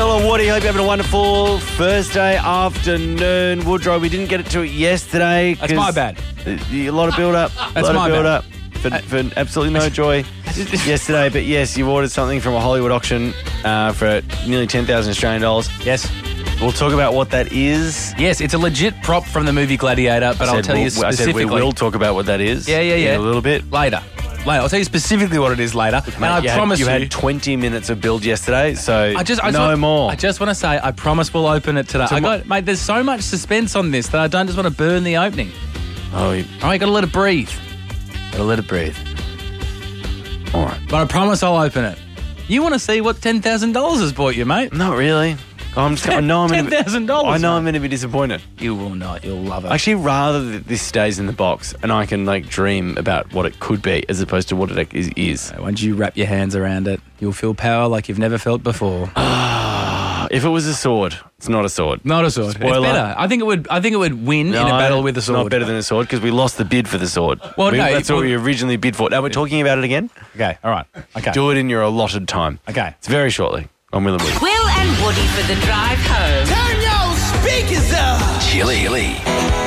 Phil and Woody, hope you're having a wonderful Thursday afternoon. Woodrow, we didn't get to it yesterday. That's my bad. A lot of build-up. That's my bad. For absolutely no joy yesterday. But yes, you ordered something from a Hollywood auction for nearly 10,000 Australian dollars. Yes. We'll talk about what that is. Yes, it's a legit prop from the movie Gladiator, but I'll tell you specifically. I said we will talk about what that is. Yeah. In a little bit. Later. I'll tell you specifically what it is later. Mate, and I promise you had 20 minutes of build yesterday, so more. I just want to say, I promise we'll open it today. Mate, there's so much suspense on this that I don't just want to burn the opening. Oh, you got to let it breathe. All right. But I promise I'll open it. You want to see what $10,000 has bought you, mate? Not really. I know I'm $10,000. I know I'm going to be disappointed. You will not. You'll love it. Actually, rather that this stays in the box and I can dream about what it could be as opposed to what it is. Once you wrap your hands around it, you'll feel power like you've never felt before. If it was a sword, it's not a sword. Not a sword. Spoiler. It's better. I think it would win in a battle with a sword. It's not better than a sword because we lost the bid for the sword. That's what we originally bid for. Now we're talking about it again. Okay. All right. Okay. Do it in your allotted time. Okay. It's very shortly on Will and Woody. Will and Woody for the drive home. Turn your speakers up. Chili.